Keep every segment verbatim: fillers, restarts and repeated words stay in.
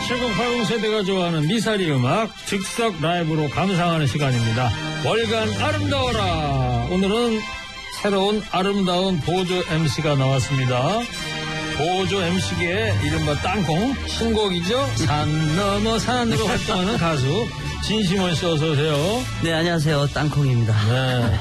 칠공팔공 세대가 좋아하는 미사리 음악 즉석 라이브로 감상하는 시간입니다. 월간 아름다워라. 오늘은 새로운 아름다운 보조 엠씨가 나왔습니다. 보조 엠씨계의 이른바 땅콩 신곡이죠. 산 넘어 산으로 활동하는 가수 진심원 씨 어서 오세요. 네, 안녕하세요. 땅콩입니다. 네.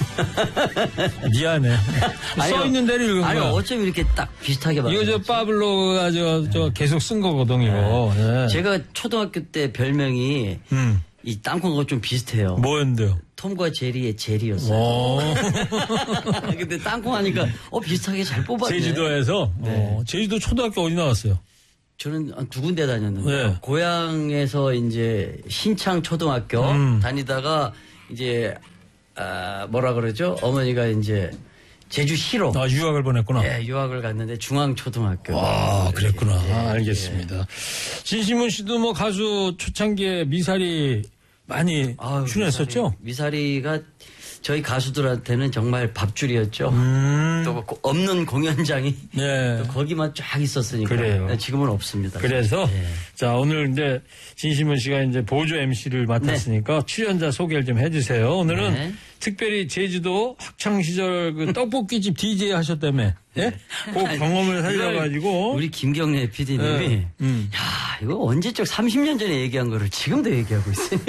미안해. 써 있는 대로 읽은 아니, 거야. 어쩜 이렇게 딱 비슷하게 이거 저 파블로가 저, 저 네. 계속 쓴 거거든, 이거. 네. 네. 제가 초등학교 때 별명이 음. 이 땅콩하고 좀 비슷해요. 뭐였는데요? 톰과 제리의 제리였어요. 근데 땅콩 하니까 어 비슷하게 잘 뽑았네. 제주도에서 네. 어, 제주도 초등학교 어디 나왔어요? 저는 한 두 군데 다녔는데 네. 고향에서 이제 신창 초등학교 음. 다니다가 이제 아, 뭐라 그러죠? 어머니가 이제 제주시로 아, 유학을 보냈구나. 예, 유학을 갔는데 중앙초등학교. 아, 그랬구나. 예, 아, 알겠습니다. 예. 진심은 씨도 뭐 가수 초창기에 미사리 많이 아유, 출연했었죠? 미사리, 미사리가 저희 가수들한테는 정말 밥줄이었죠. 음. 또 없는 공연장이 네. 또 거기만 쫙 있었으니까. 그래요. 지금은 없습니다. 그래서 네. 자, 오늘 이제 진심은 씨가 이제 보조 엠씨를 맡았으니까 네. 출연자 소개를 좀 해주세요. 오늘은 네. 특별히 제주도 학창 시절 그 떡볶이집 디제이 하셨다며. 예? 그 경험을 살려가지고. 우리 김경래 피디님이 네. 음. 야, 이거 언제적 삼십 년 전에 얘기한 거를 지금도 얘기하고 있으니.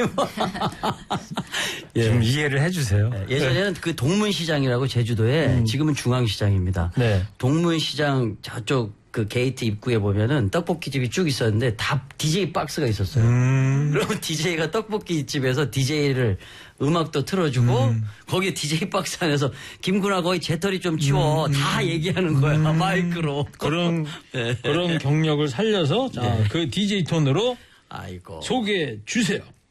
예. 좀 이해를 해주세요. 네. 예전에는 네. 그 동문시장이라고 제주도에 음. 지금은 중앙시장입니다. 네. 동문시장 저쪽 그 게이트 입구에 보면은 떡볶이집이 쭉 있었는데 다 디제이 박스가 있었어요. 음. 그러면 디제이가 떡볶이집에서 디제이를 음악도 틀어주고 음. 거기에 디제이 박스 안에서 김구나 거기 재떨이 좀 치워 음. 다 얘기하는 거야. 음. 마이크로. 그런 네. 그런 경력을 살려서 자, 네. 그 디제이 톤으로 아이고. 소개해 주세요.